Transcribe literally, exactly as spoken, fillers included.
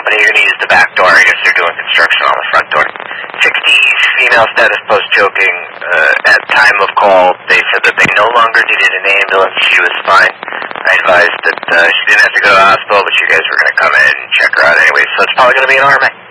company, you're going to use the back door. I guess they're doing construction on the front door. sixties, female status post choking. Uh, at time of call, they said that they no longer needed an ambulance. She was fine. I advised that uh, she didn't have to go to the hospital, but you guys were going to come in and check her out anyway, so it's probably going to be an R M A.